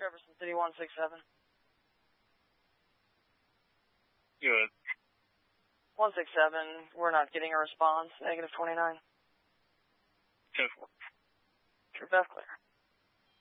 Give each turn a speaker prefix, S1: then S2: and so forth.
S1: Jefferson City 167.
S2: Good.
S1: 167, we're not getting a response. -29.
S2: 10-4.
S1: True, Beth clear.